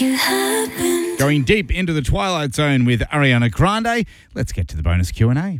Going deep into the Twilight Zone with Ariana Grande. Let's get to the bonus Q&A.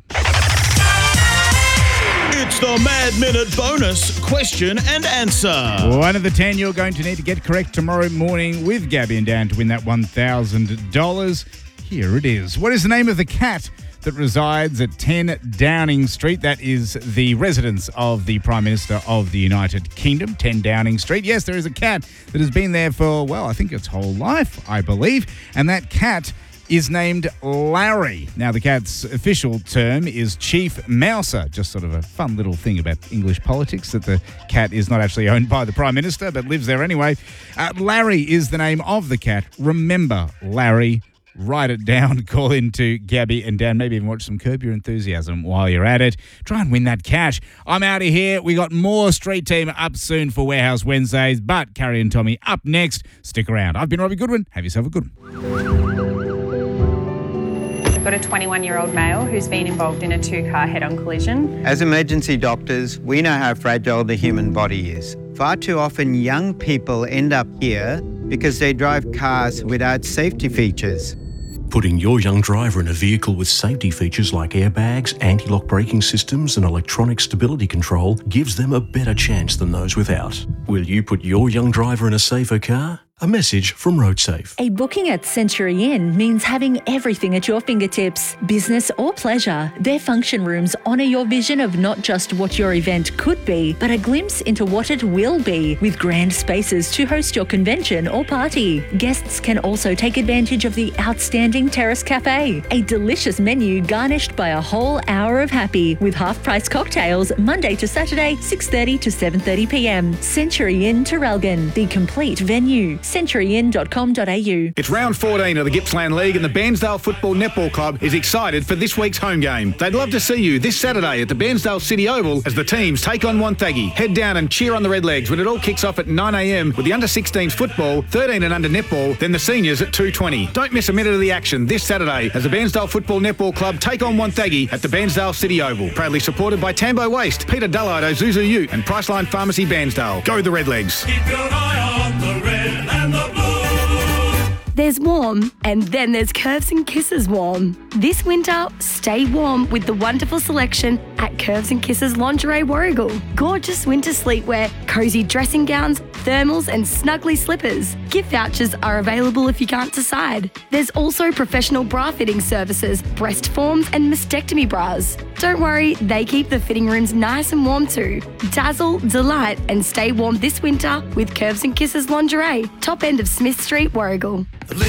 It's the Mad Minute bonus question and answer. One of the 10 you're going to need to get correct tomorrow morning with Gabby and Dan to win that $1,000. Here it is. What is the name of the cat that resides at 10 Downing Street? That is the residence of the Prime Minister of the United Kingdom, 10 Downing Street. Yes, there is a cat that has been there for, well, I think its whole life, I believe. And that cat is named Larry. Now, the cat's official term is Chief Mouser. Just sort of a fun little thing about English politics, that the cat is not actually owned by the Prime Minister, but lives there anyway. Larry is the name of the cat. Remember, Larry. Write it down, call in to Gabby and Dan, maybe even watch some Curb Your Enthusiasm while you're at it. Try and win that cash. I'm out of here. We got more Street Team up soon for Warehouse Wednesdays, but Carrie and Tommy up next. Stick around. I've been Robbie Goodwin. Have yourself a good one. Got a 21-year-old male who's been involved in a two-car head-on collision. As emergency doctors, we know how fragile the human body is. Far too often, young people end up here because they drive cars without safety features. Putting your young driver in a vehicle with safety features like airbags, anti-lock braking systems and electronic stability control gives them a better chance than those without. Will you put your young driver in a safer car? A message from RoadSafe. A booking at Century Inn means having everything at your fingertips, business or pleasure. Their function rooms honour your vision of not just what your event could be, but a glimpse into what it will be, with grand spaces to host your convention or party. Guests can also take advantage of the outstanding Terrace Cafe, a delicious menu garnished by a whole hour of happy, with half-price cocktails Monday to Saturday, 6:30 to 7:30 p.m. Century Inn Terrelgan, the complete venue. centuryinn.com.au. It's round 14 of the Gippsland League and the Bairnsdale Football Netball Club is excited for this week's home game. They'd love to see you this Saturday at the Bairnsdale City Oval as the teams take on Wonthaggi. Head down and cheer on the Redlegs when it all kicks off at 9 a.m. with the under-16s football, 13 and under netball, then the seniors at 2:20. Don't miss a minute of the action this Saturday as the Bairnsdale Football Netball Club take on Wonthaggi at the Bairnsdale City Oval. Proudly supported by Tambo Waste, Peter Dullard, Ozuzu Ute and Priceline Pharmacy Bairnsdale. Go the Redlegs. Keep your eye on the red and the blue. There's warm, and then there's Curves and Kisses warm. This winter, stay warm with the wonderful selection at Curves and Kisses Lingerie Warrigal. Gorgeous winter sleepwear, cozy dressing gowns, thermals and snuggly slippers. Gift vouchers are available if you can't decide. There's also professional bra fitting services, breast forms and mastectomy bras. Don't worry, they keep the fitting rooms nice and warm too. Dazzle, delight and stay warm this winter with Curves and Kisses Lingerie, top end of Smith Street, Warrigal.